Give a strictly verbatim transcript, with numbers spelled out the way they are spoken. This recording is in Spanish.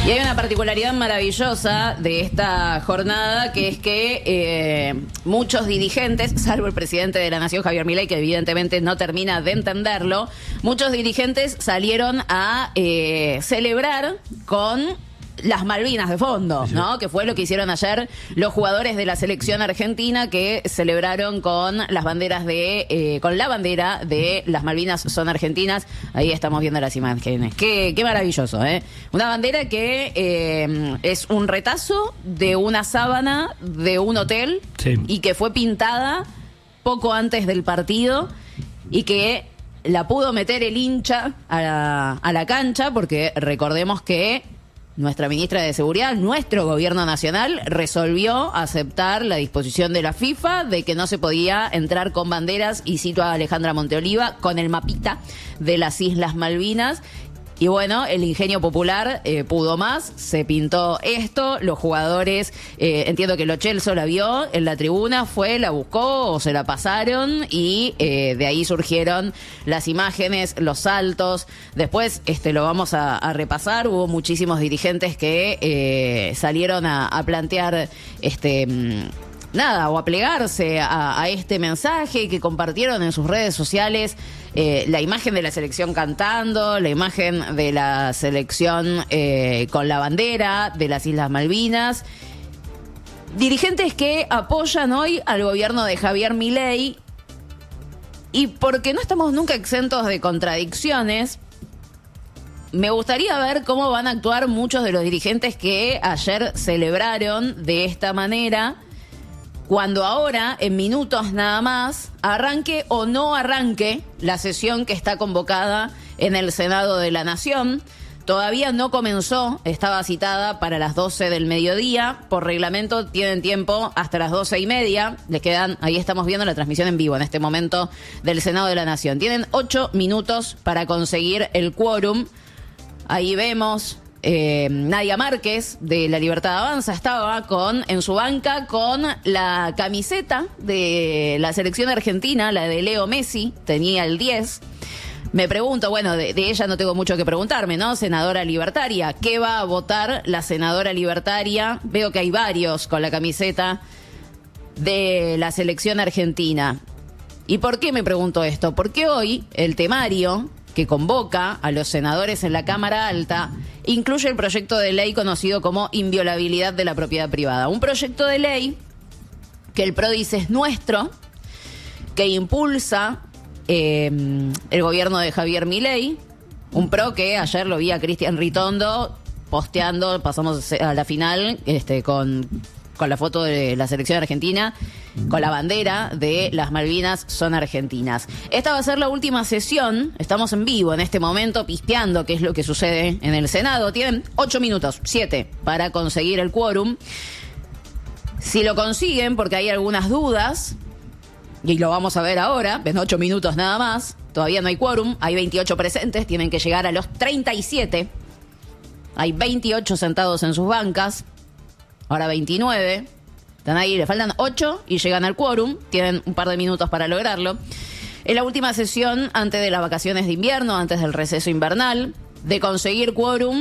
Y hay una particularidad maravillosa de esta jornada, que es que eh, muchos dirigentes, salvo el presidente de la Nación, Javier Milei, que evidentemente no termina de entenderlo, muchos dirigentes salieron a eh, celebrar con las Malvinas de fondo, ¿no? Que fue lo que hicieron ayer los jugadores de la selección argentina, que celebraron con las banderas de, eh, con la bandera de las Malvinas son argentinas. Ahí estamos viendo las imágenes. Qué, qué maravilloso, ¿eh? Una bandera que eh, es un retazo de una sábana de un hotel, sí, y que fue pintada poco antes del partido y que la pudo meter el hincha a la, a la cancha, porque recordemos que nuestra ministra de Seguridad, nuestro gobierno nacional, resolvió aceptar la disposición de la FIFA de que no se podía entrar con banderas, y cito a Alejandra Monteoliva, con el mapita de las Islas Malvinas. Y bueno, el ingenio popular eh, pudo más, se pintó esto, los jugadores, eh, entiendo que Lo Celso la vio en la tribuna, fue, la buscó o se la pasaron, y eh, de ahí surgieron las imágenes, los saltos. Después este lo vamos a, a repasar, hubo muchísimos dirigentes que eh, salieron a, a plantear este... nada, o a plegarse a, a este mensaje, que compartieron en sus redes sociales eh, la imagen de la selección cantando, la imagen de la selección eh, con la bandera de las Islas Malvinas. Dirigentes que apoyan hoy al gobierno de Javier Milei, y porque no estamos nunca exentos de contradicciones, me gustaría ver cómo van a actuar muchos de los dirigentes que ayer celebraron de esta manera, cuando ahora, en minutos nada más, arranque o no arranque la sesión que está convocada en el Senado de la Nación. Todavía no comenzó, estaba citada para las doce del mediodía. Por reglamento tienen tiempo hasta las doce y media. Les quedan, ahí estamos viendo la transmisión en vivo en este momento del Senado de la Nación. Tienen ocho minutos para conseguir el quórum. Ahí vemos... Eh, Nadia Márquez de La Libertad Avanza estaba con en su banca con la camiseta de la selección argentina, la de Leo Messi, tenía el diez. Me pregunto, bueno, de, de ella no tengo mucho que preguntarme, ¿no? Senadora libertaria, ¿qué va a votar la senadora libertaria? Veo que hay varios con la camiseta de la selección argentina. ¿Y por qué me pregunto esto? Porque hoy el temario que convoca a los senadores en la Cámara Alta incluye el proyecto de ley conocido como inviolabilidad de la propiedad privada. Un proyecto de ley que el P R O dice es nuestro, que impulsa eh, el gobierno de Javier Milei, un P R O que ayer lo vi a Cristian Ritondo posteando, pasamos a la final este, con... con la foto de la selección argentina, con la bandera de las Malvinas son argentinas. Esta va a ser la última sesión, estamos en vivo en este momento, pispeando qué es lo que sucede en el Senado. Tienen ocho minutos, siete, para conseguir el quórum. Si lo consiguen, porque hay algunas dudas, y lo vamos a ver ahora, en ocho minutos nada más, todavía no hay quórum, hay veintiocho presentes, tienen que llegar a los treinta y siete, hay veintiocho sentados en sus bancas, ahora veintinueve, están ahí, le faltan ocho y llegan al quórum, tienen un par de minutos para lograrlo. Es la última sesión antes de las vacaciones de invierno, antes del receso invernal, de conseguir quórum.